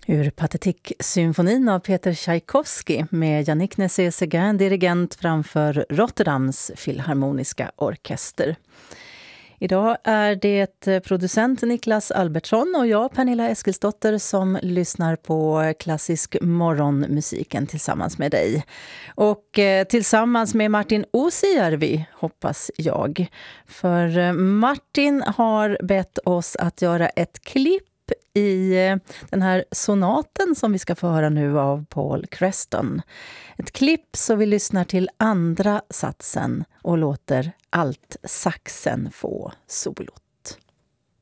Ur Pathetique-symfonin av Peter Tchaikovsky med Yannick Nézet-Séguin, dirigent framför Rotterdams filharmoniska orkester. Idag är det producent Niklas Albertsson och jag, Pernilla Eskilsdotter, som lyssnar på klassisk morgonmusiken tillsammans med dig. Och tillsammans med Martin Osijärvi, hoppas jag. För Martin har bett oss att göra ett klipp i den här sonaten som vi ska få höra nu av Paul Creston. Ett klipp så vi lyssnar till andra satsen och låter alt saxen få solot.